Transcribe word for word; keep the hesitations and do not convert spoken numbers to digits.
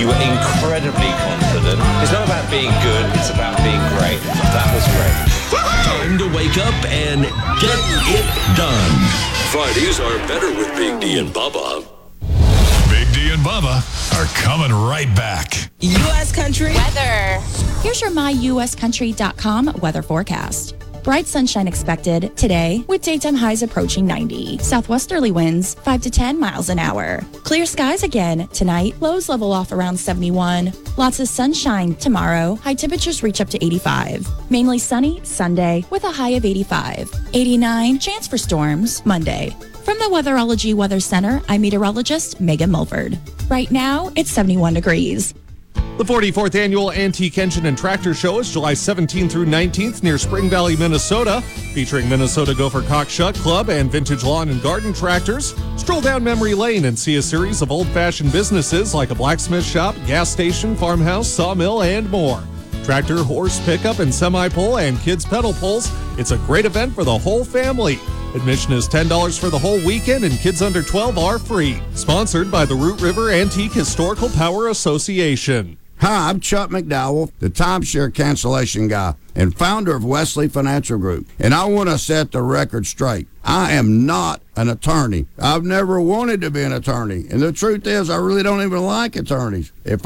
You were incredibly confident. It's not about being good, it's about being great. That was great. Time to wake up and get it done. Fridays are better with Big D and Bubba. Big D and Bubba are coming right back. U S Country weather. Here's your my U S country dot com weather forecast. Bright sunshine expected today with daytime highs approaching ninety. Southwesterly winds five to ten miles an hour. Clear skies again tonight. Lows level off around seventy-one. Lots of sunshine tomorrow. High temperatures reach up to eighty-five. Mainly sunny Sunday with a high of eighty-five. eighty-nine chance for storms Monday. From the Weatherology Weather Center, I'm meteorologist Megan Mulford. Right now, it's seventy-one degrees. The forty-fourth Annual Antique Engine and Tractor Show is July seventeenth through nineteenth near Spring Valley, Minnesota, featuring Minnesota Gopher Cockshuck Club and vintage lawn and garden tractors. Stroll down memory lane and see a series of old-fashioned businesses like a blacksmith shop, gas station, farmhouse, sawmill, and more. Tractor, horse pickup, and semi-pole and kids pedal poles. It's a great event for the whole family. Admission is ten dollars for the whole weekend and kids under twelve are free. Sponsored by the Root River Antique Historical Power Association. Hi, I'm Chuck McDowell, the timeshare cancellation guy and founder of Wesley Financial Group. And I want to set the record straight. I am not an attorney. I've never wanted to be an attorney. And the truth is, I really don't even like attorneys. If